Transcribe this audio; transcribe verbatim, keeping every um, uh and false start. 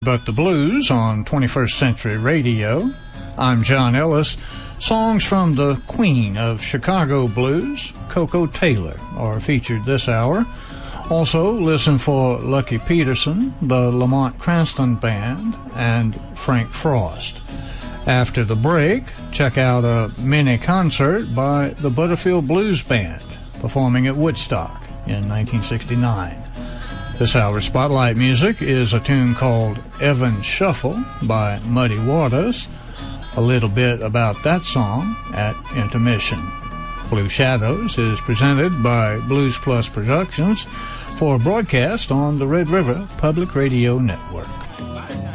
But the Blues on twenty-first Century Radio. I'm John Ellis. Songs from the Queen of Chicago Blues, Koko Taylor, are featured this hour. Also, listen for Lucky Peterson, the Lamont Cranston Band, and Frank Frost. After the break, check out a mini concert by the Butterfield Blues Band, performing at Woodstock in nineteen sixty-nine. This hour's spotlight music is a tune called Evans Shuffle by Muddy Waters. A little bit about that song at intermission. Blue Shadows is presented by Blues Plus Productions for broadcast on the Red River Public Radio Network.